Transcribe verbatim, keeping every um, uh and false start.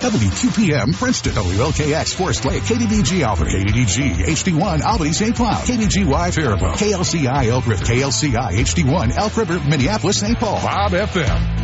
W Q P M, Princeton, W L K X, Forest Lake, K D D G Alfred, K D D G, H D one, Albany, Saint Cloud, K D G Y, Faribault, K L C I, Elk River, K L C I, H D one, Elk River, Minneapolis, Saint Paul, Bob F M.